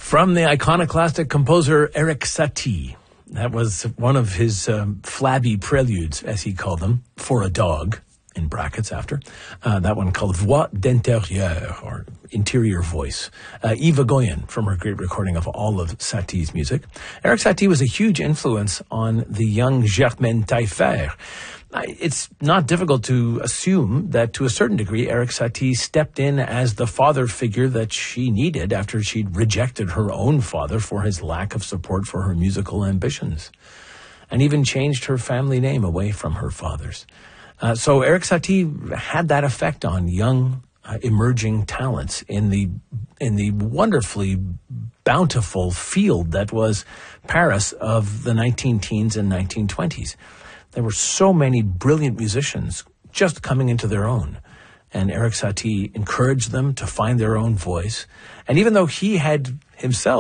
From the iconoclastic composer Erik Satie. That was one of his flabby preludes, as he called them, for a dog, in brackets after. That one called Voix d'intérieur, or interior voice. Eva Goyen, from her great recording of all of Satie's music. Erik Satie was a huge influence on the young Germaine Taillefer. It's not difficult to assume that, to a certain degree, Erik Satie stepped in as the father figure that she needed after she'd rejected her own father for his lack of support for her musical ambitions, and even changed her family name away from her father's. So Erik Satie had that effect on young, emerging talents in the wonderfully bountiful field that was Paris of the 19-teens and 1920s. There were so many brilliant musicians just coming into their own. And Erik Satie encouraged them to find their own voice. And even though he had himself